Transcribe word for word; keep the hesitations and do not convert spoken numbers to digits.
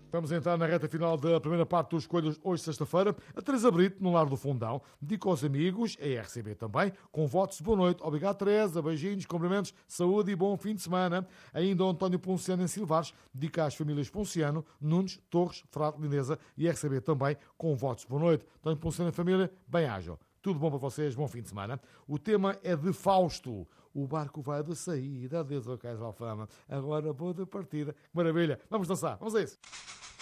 Estamos a entrar na reta final da primeira parte dos Escolhas, hoje sexta-feira. A Teresa Brito, no Lar do Fundão, dedica aos amigos, a R C B também, com votos de boa noite. Obrigado, Teresa, beijinhos, cumprimentos, saúde e bom fim de semana. Ainda o António Ponciano em Silvares, dedica às famílias Ponciano, Nunes, Torres, Frade, Lindeza e R C B também, com votos de boa noite. António Ponciano e família, bem-ajam. Tudo bom para vocês, bom fim de semana. O tema é de Fausto. O barco vai de saída, adeus ao Cais Alfama. Agora vou de partida. Que maravilha. Vamos dançar, vamos a isso.